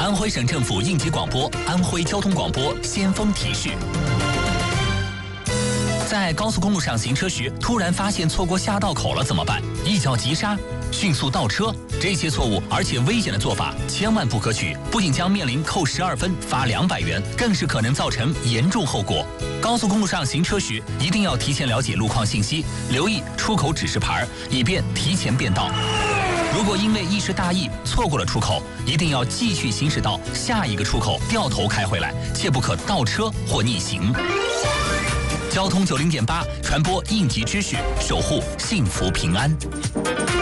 安徽省政府应急广播，安徽交通广播先锋提示：在高速公路上行车时，突然发现错过下道口了怎么办？一脚急刹，迅速倒车，这些错误而且危险的做法千万不可取，不仅将面临扣12分、罚200元，更是可能造成严重后果。高速公路上行车时，一定要提前了解路况信息，留意出口指示牌，以便提前变道。如果因为一时大意错过了出口，一定要继续行驶到下一个出口，掉头开回来，切不可倒车或逆行。交通90.8，传播应急知识，守护幸福平安。